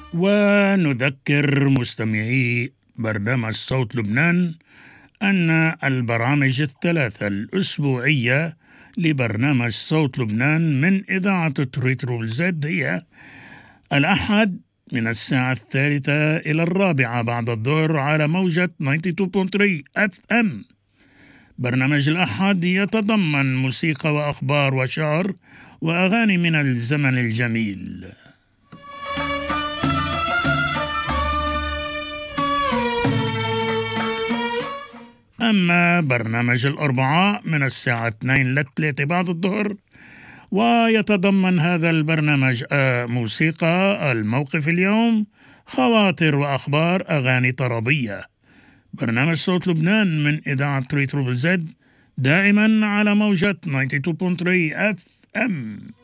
ونذكر مستمعي برنامج صوت لبنان أن البرامج الثلاثة الأسبوعية لبرنامج صوت لبنان من إذاعة تريترو زد هي الأحد من الساعة 3 إلى 4 بعد الظهر على موجة 92.3 FM. برنامج الأحد يتضمن موسيقى وأخبار وشعر وأغاني من الزمن الجميل. أما برنامج الأربعاء من الساعة 2 ل 3 بعد الظهر، ويتضمن هذا البرنامج موسيقى الموقف اليوم، خواطر وأخبار أغاني طربية. برنامج صوت لبنان من إذاعة تريترو زد دائما على موجة 92.3 FM.